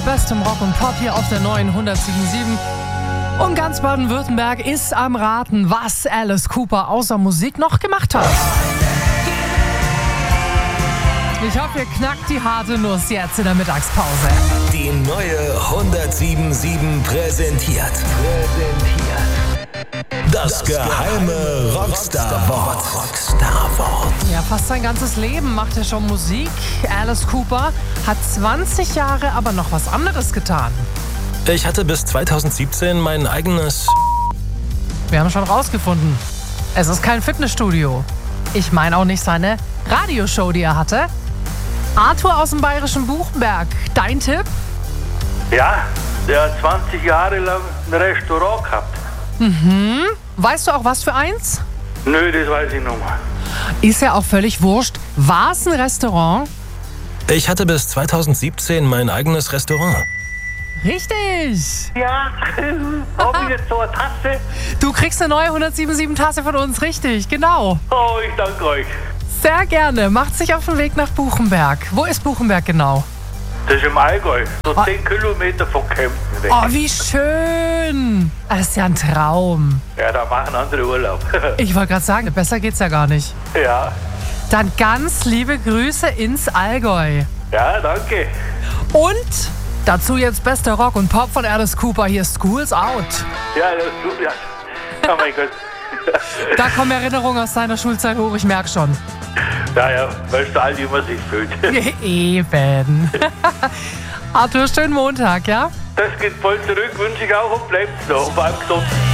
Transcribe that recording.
bestem Rock und Pop hier auf der neuen 107.7. Und ganz Baden-Württemberg ist am Raten, was Alice Cooper außer Musik noch gemacht hat. Ich hoffe, ihr knackt die harte Nuss jetzt in der Mittagspause. Die neue 107.7 präsentiert. Das geheime Rockstar-Wort. Ja, fast sein ganzes Leben macht er schon Musik. Alice Cooper hat 20 Jahre aber noch was anderes getan. Ich hatte bis 2017 mein eigenes... Wir haben schon rausgefunden, es ist kein Fitnessstudio. Ich meine auch nicht seine Radioshow, die er hatte. Arthur aus dem bayerischen Buchenberg, dein Tipp? Ja, der hat 20 Jahre lang ein Restaurant gehabt. Weißt du auch, was für eins? Nö, das weiß ich noch mal. Ist ja auch völlig wurscht. War es ein Restaurant? Ich hatte bis 2017 mein eigenes Restaurant. Richtig! Ja, hab ich jetzt so eine Tasse? Du kriegst eine neue 107.7-Tasse von uns, richtig, genau. Oh, ich danke euch. Sehr gerne. Macht sich auf den Weg nach Buchenberg. Wo ist Buchenberg genau? Das ist im Allgäu, so 10 Kilometer von Kempten weg. Oh, wie schön! Das ist ja ein Traum. Ja, da machen andere Urlaub. Ich wollte gerade sagen, besser geht's ja gar nicht. Ja, Dann ganz liebe Grüße ins Allgäu. ja, danke. Und dazu jetzt bester Rock und Pop von Alice Cooper. Hier School's Out. Ja, das ist gut, ja. Oh mein Gott. Da kommen Erinnerungen aus seiner Schulzeit hoch, ich merke schon. Naja, weißt du, alt, wie man sich fühlt. Eben. Arthur, schönen Montag, ja? Das geht voll zurück, wünsche ich auch und bleibt so. Und vor allem gesund.